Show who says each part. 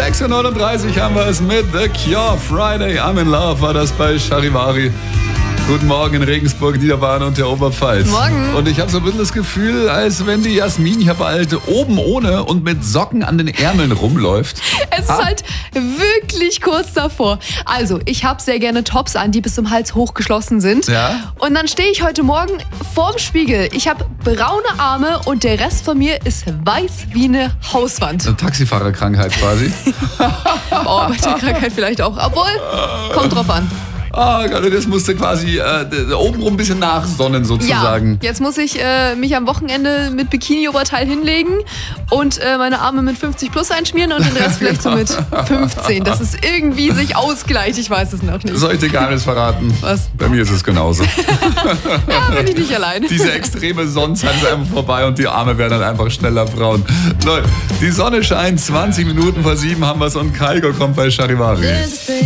Speaker 1: 6:39 Uhr haben wir es mit The Cure. Friday, I'm in Love war das bei Charivari. Guten Morgen in Regensburg, Niederbayern und der Oberpfalz.
Speaker 2: Morgen.
Speaker 1: Und ich habe so ein bisschen das Gefühl, als wenn die Jasmin hier bald oben ohne und mit Socken an den Ärmeln rumläuft.
Speaker 2: Es ist halt wirklich kurz davor. Also, ich habe sehr gerne Tops an, die bis zum Hals hochgeschlossen sind.
Speaker 1: Ja.
Speaker 2: Und dann stehe ich heute Morgen vorm Spiegel. Ich habe braune Arme und der Rest von mir ist weiß wie eine Hauswand.
Speaker 1: Eine Taxifahrerkrankheit quasi.
Speaker 2: Bauarbeiterkrankheit vielleicht auch. Obwohl, kommt drauf an.
Speaker 1: Ah, Gott, das musste quasi obenrum ein bisschen nachsonnen sozusagen.
Speaker 2: Ja, jetzt muss ich mich am Wochenende mit Bikini-Oberteil hinlegen und meine Arme mit 50 plus einschmieren und den Rest vielleicht so mit 15. Dass es irgendwie sich ausgleicht, ich weiß es noch nicht.
Speaker 1: Soll ich dir gar nichts verraten?
Speaker 2: Was?
Speaker 1: Bei mir ist es genauso.
Speaker 2: Ja, bin ich nicht allein.
Speaker 1: Diese extreme Sonnenzeit ist einfach vorbei und die Arme werden dann einfach schneller braun. Leute, die Sonne scheint, 20 Minuten vor 7 haben wir es und Kaigo kommt bei Charivari.